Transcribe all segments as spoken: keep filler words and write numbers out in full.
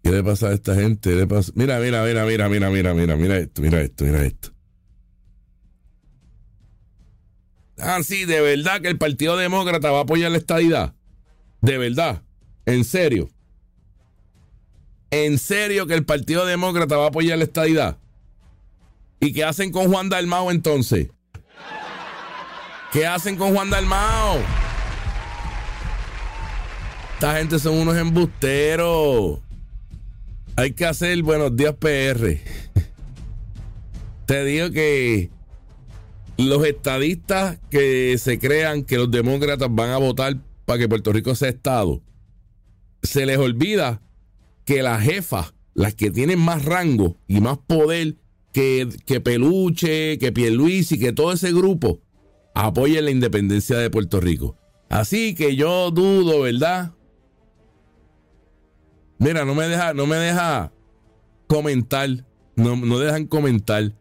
¿Qué le pasa a esta gente? ¿Le pasa? Mira, mira, mira, mira, mira, mira, mira, mira esto, mira esto, mira esto. Ah, sí, de verdad que el Partido Demócrata va a apoyar la estadidad. De verdad, en serio. En serio que el Partido Demócrata va a apoyar la estadidad. ¿Y qué hacen con Juan Dalmau entonces? ¿Qué hacen con Juan Dalmau? Esta gente son unos embusteros. Hay que hacer buenos días P R. Te digo que los estadistas que se crean que los demócratas van a votar para que Puerto Rico sea estado, se les olvida que las jefas, las que tienen más rango y más poder que, que Peluche, que Pierluisi, que todo ese grupo, apoyen la independencia de Puerto Rico. Así que yo dudo, ¿verdad? Mira, no me deja, no me deja comentar, no, no dejan comentar.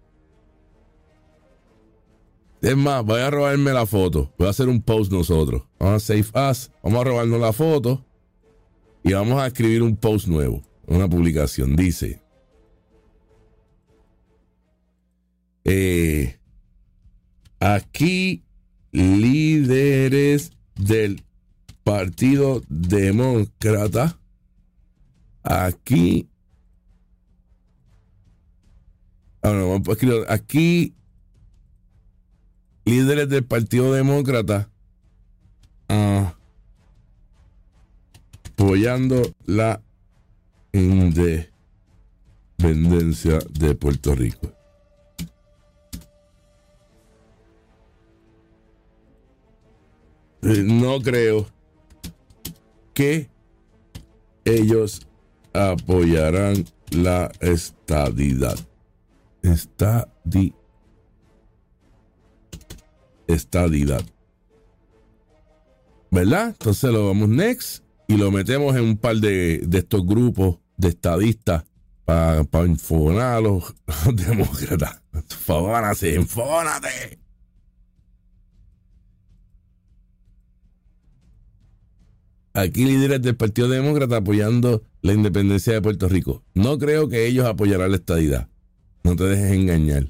Es más, voy a robarme la foto. Voy a hacer un post nosotros. Vamos a save as. Vamos a robarnos la foto. Y vamos a escribir un post nuevo. Una publicación. Dice. Eh, aquí líderes del Partido Demócrata. Aquí. Ah, no, vamos a escribir. Aquí. Líderes del Partido Demócrata uh, apoyando la independencia de Puerto Rico. Eh, no creo que ellos apoyarán la estadidad. Estadidad. Estadidad. ¿Verdad? Entonces lo vamos next y lo metemos en un par de, de estos grupos de estadistas para pa enfogonar a los, los demócratas. Enfónate, enfónate. Aquí líderes del Partido Demócrata apoyando la independencia de Puerto Rico. No creo que ellos apoyarán la estadidad. No te dejes engañar.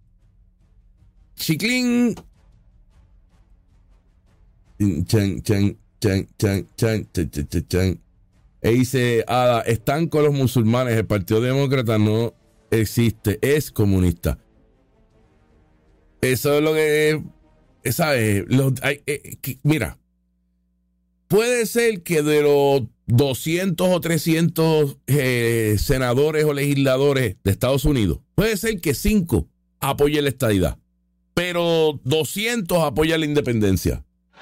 Chiclín. Chan, chan, chan, chan, chan, chan, chan, chan, chan. E dice Ada, están con los musulmanes. El Partido Demócrata no existe, es comunista. Eso es lo que es, ¿sabes? Los, hay, eh, que, mira, puede ser que de los doscientos o trescientos eh, senadores o legisladores de Estados Unidos, puede ser que cinco apoyen la estadidad, pero doscientos apoyan la independencia.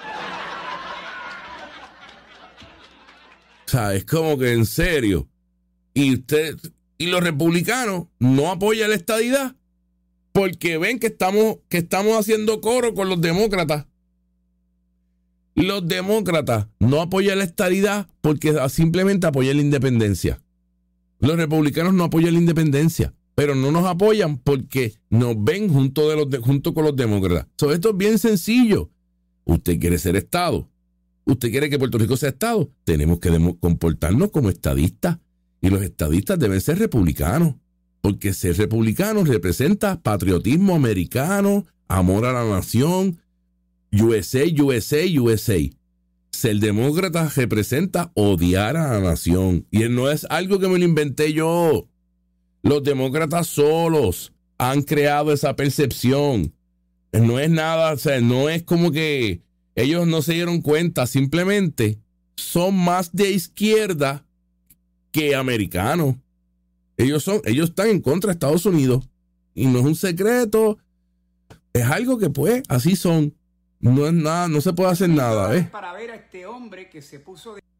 O sea, es como que en serio. Y usted y los republicanos no apoyan la estadidad porque ven que estamos, que estamos haciendo coro con los demócratas. Los demócratas no apoyan la estadidad porque simplemente apoyan la independencia. Los republicanos no apoyan la independencia, pero no nos apoyan porque nos ven junto, de los de, junto con los demócratas. So, esto es bien sencillo. Usted quiere ser Estado. Usted quiere que Puerto Rico sea Estado. Tenemos que comportarnos como estadistas. Y los estadistas deben ser republicanos. Porque ser republicano representa patriotismo americano, amor a la nación, U S A, U S A, U S A. Ser demócrata representa odiar a la nación. Y no es algo que me lo inventé yo. Los demócratas solos han creado esa percepción. No es nada, o sea, no es como que ellos no se dieron cuenta, simplemente son más de izquierda que americanos. Ellos son, ellos están en contra de Estados Unidos. Y no es un secreto. Es algo que pues, así son. No es nada, no se puede hacer nada, ¿eh? Para ver a este hombre que se puso de